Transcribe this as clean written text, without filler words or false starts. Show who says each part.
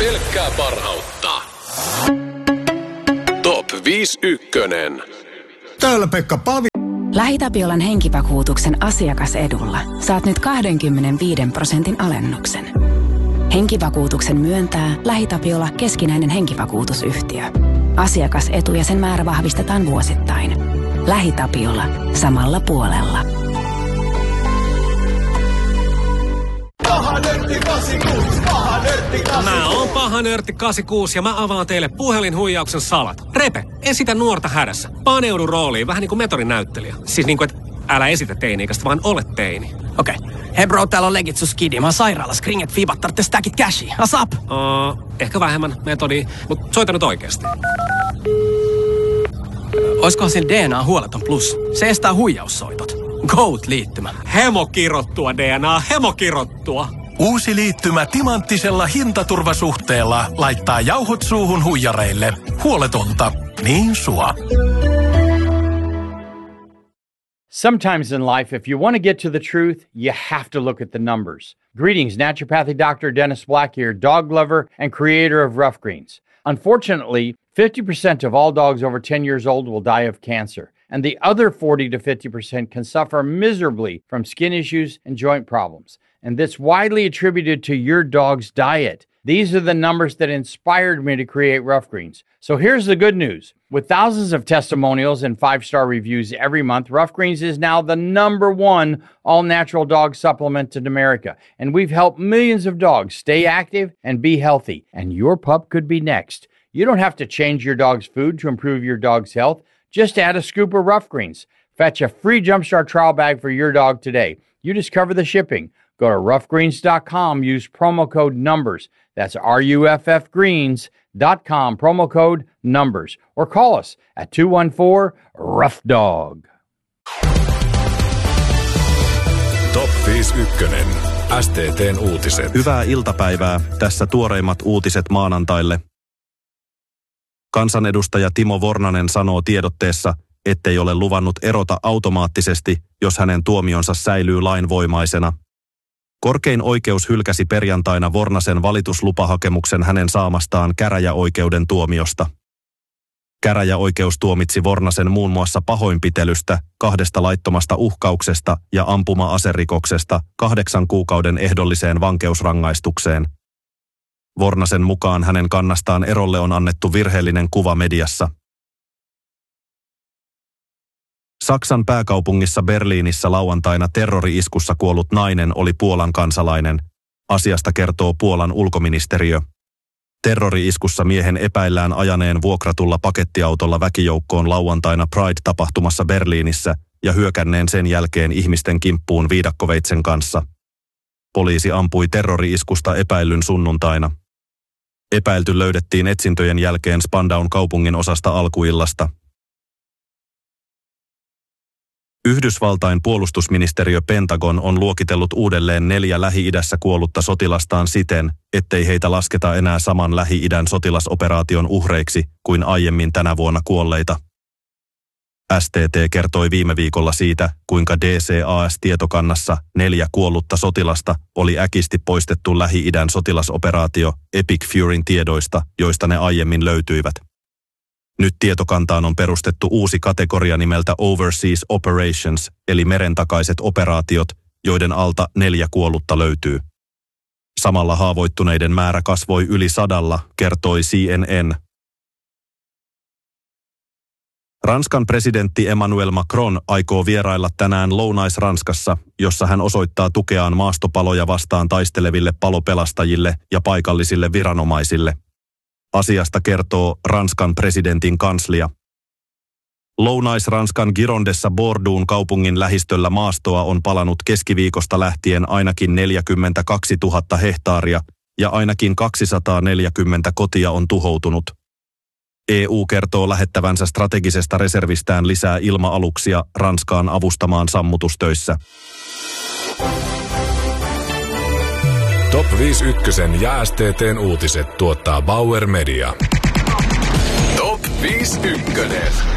Speaker 1: Pelkkää parhautta. Top 51.
Speaker 2: Täällä Pekka Pavi.
Speaker 3: LähiTapiolan henkivakuutuksen asiakasedulla saat nyt 25% alennuksen. Henkivakuutuksen myöntää LähiTapiola keskinäinen henkivakuutusyhtiö. Asiakasetu ja sen määrä vahvistetaan vuosittain. LähiTapiola. Samalla puolella.
Speaker 4: Mä oon paha nörtti 86 ja mä avaan teille puhelinhuijauksen salat. Repe, esitä nuorta hädässä. Paneudu rooliin, vähän niin kuin metorinäyttelijä. Siis niin kuin, että älä esitä teini-ikäistä, vaan ole teini.
Speaker 5: Okei. Hei bro, täällä on legit skidi. Mä oon sairaalassa. Kringet fiibat tarvitse stackit cashia. Asap!
Speaker 4: Ehkä vähemmän metodia, mut soita nyt oikeesti.
Speaker 5: Oiskohan sillä DNA huoleton plus? Se estää huijaussoitot. Goat-liittymä.
Speaker 4: Hemokirottua DNA, hemokirottua.
Speaker 6: Uusi liittymä timanttisella hintaturvasuhteella laittaa jauhot suuhun huijareille. Huoletonta. Niin sua.
Speaker 7: Sometimes in life, if you want to get to the truth, you have to look at the numbers. Greetings, naturopathic Dr. Dennis Black here, dog lover and creator of Rough Greens. Unfortunately, 50% of all dogs over 10 years old will die of cancer, and the other 40 to 50% can suffer miserably from skin issues and joint problems. And that's widely attributed to your dog's diet. These are the numbers that inspired me to create Rough Greens. So here's the good news. With thousands of testimonials and 5-star reviews every month, Rough Greens is now the #1 all-natural dog supplement in America. And we've helped millions of dogs stay active and be healthy. And your pup could be next. You don't have to change your dog's food to improve your dog's health. Just add a scoop of Rough Greens. Fetch a free Jumpstart trial bag for your dog today. You just cover the shipping. Go to roughgreens.com, use promo code NUMBERS. That's ruffgreens.com, promo code NUMBERS. Or call us at 214-ROUGH-DOG.
Speaker 1: Top 51. STT:n uutiset.
Speaker 8: Hyvää iltapäivää. Tässä tuoreimmat uutiset maanantaille. Kansanedustaja Timo Vornanen sanoo tiedotteessa, ettei ole luvannut erota automaattisesti, jos hänen tuomionsa säilyy lainvoimaisena. Korkein oikeus hylkäsi perjantaina Vornasen valituslupahakemuksen hänen saamastaan käräjäoikeuden tuomiosta. Käräjäoikeus tuomitsi Vornasen muun muassa pahoinpitelystä, 2 laittomasta uhkauksesta ja ampuma-aserikoksesta 8 kuukauden ehdolliseen vankeusrangaistukseen. Vornasen mukaan hänen kannastaan erolle on annettu virheellinen kuva mediassa. Saksan pääkaupungissa Berliinissä lauantaina terrori-iskussa kuollut nainen oli Puolan kansalainen. Asiasta kertoo Puolan ulkoministeriö. Terrori-iskussa miehen epäillään ajaneen vuokratulla pakettiautolla väkijoukkoon lauantaina Pride-tapahtumassa Berliinissä ja hyökänneen sen jälkeen ihmisten kimppuun viidakkoveitsen kanssa. Poliisi ampui terrori-iskusta epäillyn sunnuntaina. Epäilty löydettiin etsintöjen jälkeen Spandaun kaupungin osasta alkuillasta. Yhdysvaltain puolustusministeriö Pentagon on luokitellut uudelleen 4 Lähi-idässä kuollutta sotilastaan siten, ettei heitä lasketa enää saman Lähi-idän sotilasoperaation uhreiksi kuin aiemmin tänä vuonna kuolleita. STT kertoi viime viikolla siitä, kuinka DCAS-tietokannassa 4 kuollutta sotilasta oli äkisti poistettu Lähi-idän sotilasoperaatio Epic Furyn tiedoista, joista ne aiemmin löytyivät. Nyt tietokantaan on perustettu uusi kategoria nimeltä Overseas Operations, eli merentakaiset operaatiot, joiden alta 4 kuollutta löytyy. Samalla haavoittuneiden määrä kasvoi yli 100, kertoi CNN. Ranskan presidentti Emmanuel Macron aikoo vierailla tänään Lounais-Ranskassa, jossa hän osoittaa tukeaan maastopaloja vastaan taisteleville palopelastajille ja paikallisille viranomaisille. Asiasta kertoo Ranskan presidentin kanslia. Lounais-Ranskan Girondessa Bordeaux'n kaupungin lähistöllä maastoa on palanut keskiviikosta lähtien ainakin 42 000 hehtaaria ja ainakin 240 kotia on tuhoutunut. EU kertoo lähettävänsä strategisesta reservistään lisää ilma-aluksia Ranskaan avustamaan sammutustöissä.
Speaker 1: Top 51 ja STT:n uutiset tuottaa Bauer Media. Top 51.